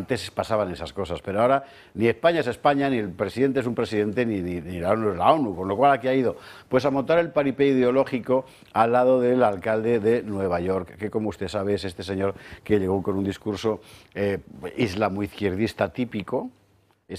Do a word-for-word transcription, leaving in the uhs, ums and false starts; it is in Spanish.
antes pasaban esas cosas, pero ahora ni España es España, ni el presidente es un presidente, ni, ni, ni la ONU es la ONU, con lo cual aquí ha ido pues a montar el paripé ideológico al lado del alcalde de Nueva York, que como usted sabe es este señor que llegó con un discurso eh, islamo-izquierdista típico,